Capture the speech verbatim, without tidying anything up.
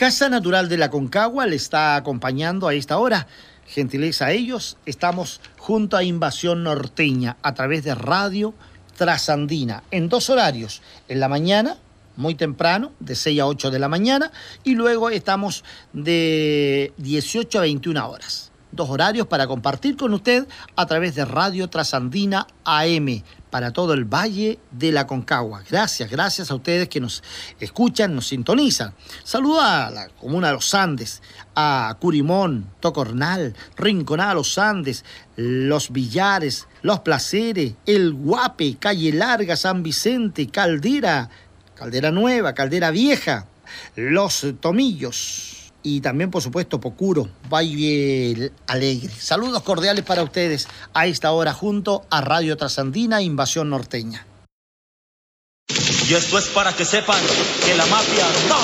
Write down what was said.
Casa Natural de la Concagua le está acompañando a esta hora. Gentileza a ellos, estamos junto a Invasión Norteña a través de Radio Trasandina en dos horarios, en la mañana, muy temprano, de seis a ocho de la mañana, y luego estamos de dieciocho a veintiuna horas. Dos horarios para compartir con usted a través de Radio Trasandina A M para todo el Valle de la Concagua. Gracias, gracias a ustedes que nos escuchan, nos sintonizan. Saludo a la comuna de Los Andes, a Curimón, Tocornal, Rinconada Los Andes, Los Villares, Los Placeres, El Guape, Calle Larga, San Vicente, Caldera, Caldera Nueva, Caldera Vieja, Los Tomillos. Y también, por supuesto, Pocuro, Valle Alegre. Saludos cordiales para ustedes a esta hora junto a Radio Trasandina Invasión Norteña. Y esto es para que sepan que la mafia no